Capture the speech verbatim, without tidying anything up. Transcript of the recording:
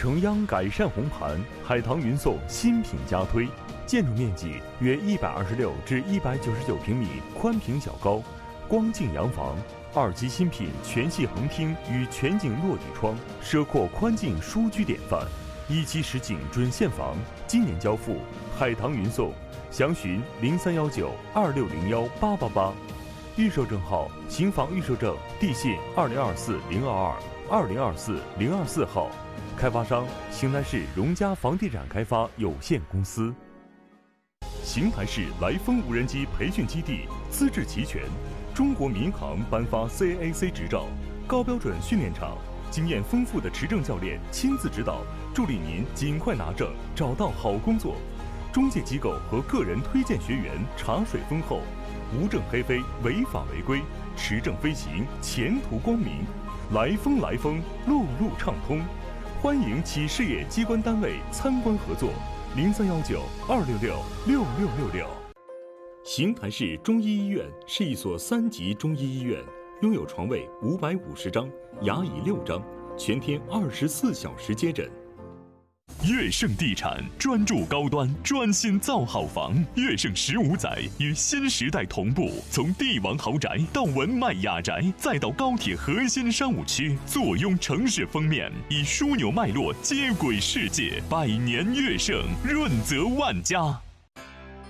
承央改善红盘，海棠云颂新品加推。建筑面积约一百二十六至一百九十九平米，宽平小高，光净洋房。二期新品全系横厅与全景落地窗，奢阔宽净舒居典范。一期实景准现房，今年交付。海棠云颂，详询零三幺九二六零幺八八八。预售证号：刑房预售证，地信二零二四零二二二零二四零二四号。开发商：邢台市荣家房地产开发有限公司。邢台市来风无人机培训基地资质齐全，中国民航颁发 C A A C 执照，高标准训练场，经验丰富的持证教练亲自指导，助力您尽快拿证，找到好工作。中介机构和个人推荐学员茶水丰厚，无证黑飞，违法违规，持证飞行，前途光明。来风来风，路路畅通，欢迎企事业机关单位参观合作。零三幺九二六六六六六六。邢台市中医医院是一所三级中医医院，拥有床位五百五十张，牙椅六张，全天二十四小时接诊。 悦盛地产专注高端，专心造好房。悦盛十五载与新时代同步，从帝王豪宅到文迈雅宅，再到高铁核心商务区，坐拥城市封面，以枢纽脉络接轨世界。百年悦盛，润泽万家。